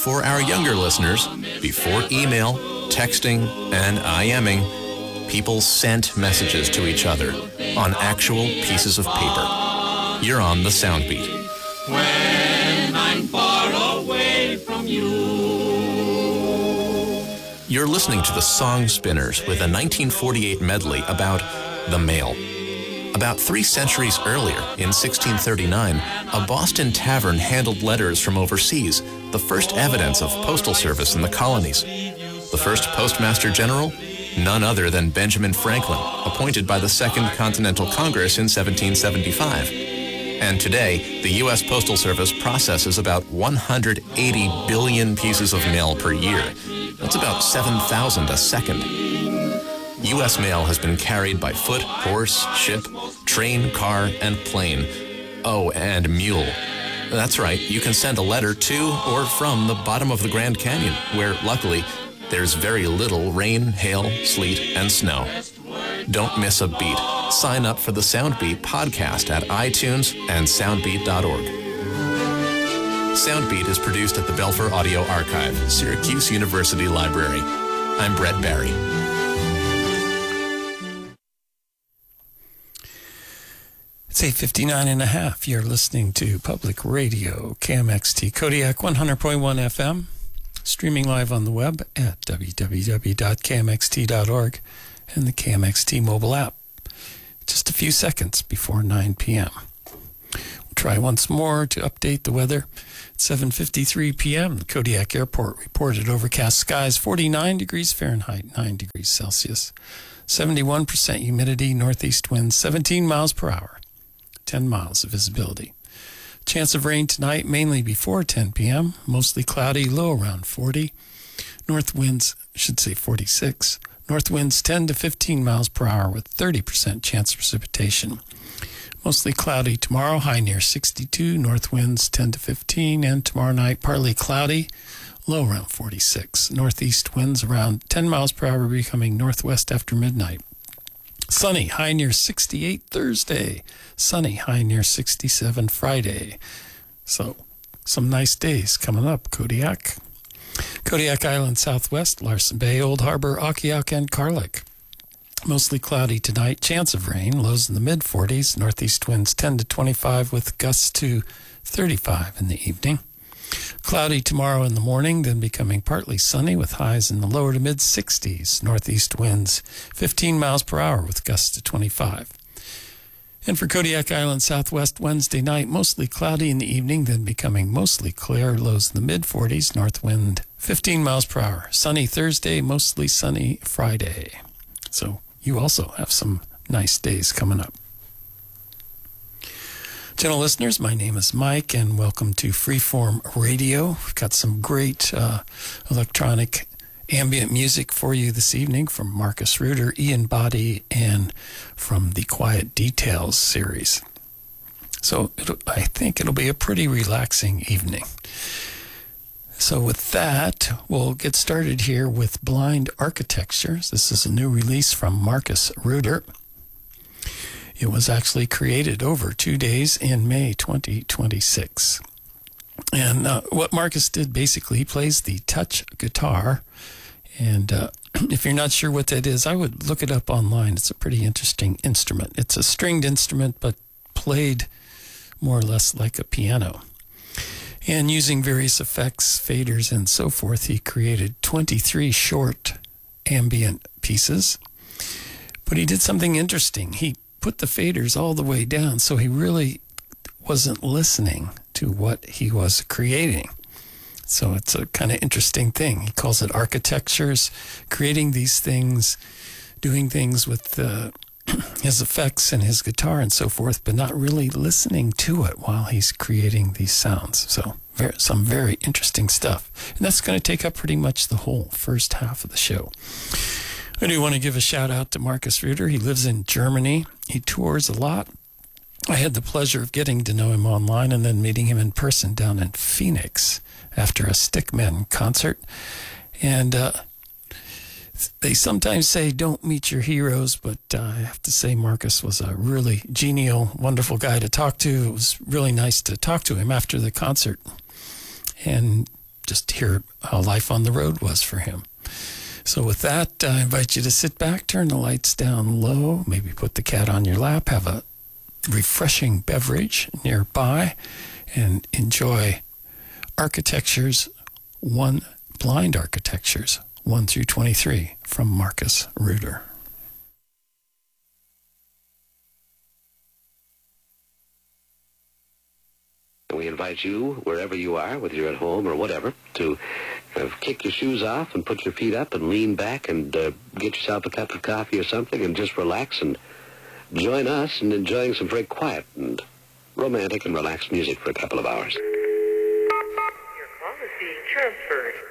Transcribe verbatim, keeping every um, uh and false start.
For our younger listeners, before email, texting, and IMing, people sent messages to each other on actual pieces of paper. You're on the Soundbeat. When I'm far away from you. You're listening to the Song Spinners with a nineteen forty-eight medley about the mail. About three centuries earlier, in sixteen thirty-nine, a Boston tavern handled letters from overseas, the first evidence of postal service in the colonies. The first Postmaster General? None other than Benjamin Franklin, appointed by the Second Continental Congress in seventeen seventy-five. And today, the U S Postal Service processes about one hundred eighty billion pieces of mail per year. That's about seven thousand a second. U S mail has been carried by foot, horse, ship, train, car, and plane. Oh, and mule. That's right, you can send a letter to or from the bottom of the Grand Canyon, where, luckily, there's very little rain, hail, sleet, and snow. Don't miss a beat. Sign up for the Soundbeat podcast at iTunes and soundbeat dot org. Soundbeat is produced at the Belfer Audio Archive, Syracuse University Library. I'm Brett Barry. It's eight fifty-nine and a half. You're listening to Public Radio, K M X T Kodiak one hundred point one F M, streaming live on the web at w w w dot k m x t dot org and the K M X T mobile app. Just a few seconds before nine p.m. We'll try once more to update the weather. At seven fifty-three p.m., the Kodiak Airport reported overcast skies, forty-nine degrees Fahrenheit, nine degrees Celsius, seventy-one percent humidity, northeast winds, seventeen miles per hour. ten miles of visibility. Chance of rain tonight, mainly before ten p.m. Mostly cloudy, low around forty. North winds, I should say forty-six. North winds ten to fifteen miles per hour with thirty percent chance of precipitation. Mostly cloudy tomorrow, high near sixty-two. North winds ten to fifteen. And tomorrow night, partly cloudy, low around forty-six. Northeast winds around ten miles per hour, becoming northwest after midnight. Sunny, high near sixty-eight Thursday. Sunny, high near sixty-seven Friday. So, some nice days coming up, Kodiak. Kodiak Island Southwest, Larsen Bay, Old Harbor, Akiak, and Karlik. Mostly cloudy tonight. Chance of rain. Lows in the mid forties. Northeast winds ten to twenty-five with gusts to thirty-five in the evening. Cloudy tomorrow in the morning, then becoming partly sunny with highs in the lower to mid sixties. Northeast winds fifteen miles per hour with gusts to twenty-five. And for Kodiak Island Southwest, Wednesday night, mostly cloudy in the evening, then becoming mostly clear. Lows in the mid forties. North wind fifteen miles per hour. Sunny Thursday, mostly sunny Friday. So you also have some nice days coming up. Gentle listeners, my name is Mike, and welcome to Freeform Radio. We've got some great uh, electronic ambient music for you this evening from Marcus Reuter, Ian Boddy, and from the Quiet Details series. So it'll, I think it'll be a pretty relaxing evening. So with that, we'll get started here with Blind Architecture. This is a new release from Marcus Reuter. It was actually created over two days in May twenty twenty-six. And uh, what Marcus did, basically, he plays the touch guitar. And uh, if you're not sure what that is, I would look it up online. It's a pretty interesting instrument. It's a stringed instrument, but played more or less like a piano. And using various effects, faders, and so forth, he created twenty-three short ambient pieces. But he did something interesting. He put the faders all the way down, so he really wasn't listening to what he was creating. So it's a kind of interesting thing. He calls it architectures, creating these things, doing things with uh, his effects and his guitar and so forth, but not really listening to it while he's creating these sounds. So very, some very interesting stuff. And that's going to take up pretty much the whole first half of the show. I do want to give a shout out to Marcus Reuter. He lives in Germany. He tours a lot. I had the pleasure of getting to know him online and then meeting him in person down in Phoenix after a Stickmen concert. And uh, they sometimes say don't meet your heroes, but uh, I have to say Marcus was a really genial, wonderful guy to talk to. It was really nice to talk to him after the concert and just hear how life on the road was for him. So with that, I invite you to sit back, turn the lights down low, maybe put the cat on your lap, have a refreshing beverage nearby, and enjoy Architectures one, Blind Architectures one through twenty-three from Marcus Reuter. We invite you, wherever you are, whether you're at home or whatever, to uh, kick your shoes off and put your feet up and lean back and uh, get yourself a cup of coffee or something and just relax and join us in enjoying some very quiet and romantic and relaxed music for a couple of hours. Your call is being transferred.